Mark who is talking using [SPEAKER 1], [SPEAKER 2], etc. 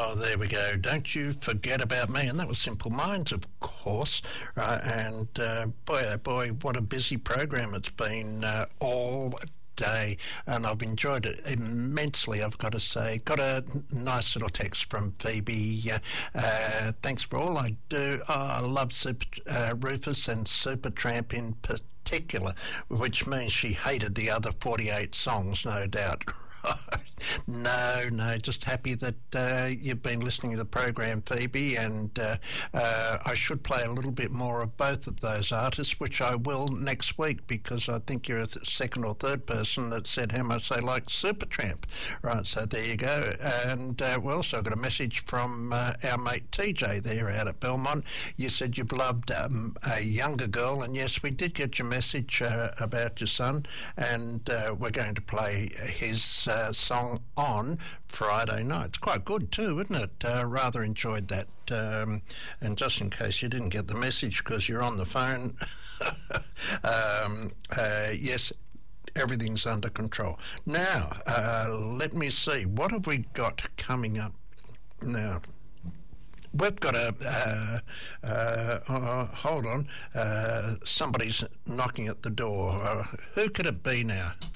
[SPEAKER 1] Oh, there we go. Don't you forget about me. And that was Simple Minds, of course. And boy, oh boy, what a busy program it's been all day, and I've enjoyed it immensely, I've got to say. Got a nice little text from Phoebe. Thanks for all I do. I love Rufus and Supertramp in particular, which means she hated the other 48 songs, no doubt. No, just happy that you've been listening to the program, Phoebe, and I should play a little bit more of both of those artists, which I will next week, because I think you're a second or third person that said how much they like Supertramp. Right, so there you go. And we also got a message from our mate TJ there out at Belmont. You said you've loved a younger girl, and yes, we did get your message about your son, and we're going to play his song on Friday night. It's quite good too, isn't it? Rather enjoyed that. And just in case you didn't get the message because you're on the phone, yes, everything's under control. Now, let me see. What have we got coming up now? We've got hold on, somebody's knocking at the door. Who could it be now?